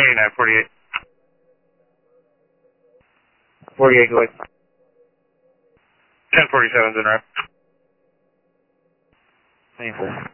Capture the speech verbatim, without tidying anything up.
eighty-nine, forty-eight. forty-eight, go ahead. ten forty-seven's in rep. twenty-four.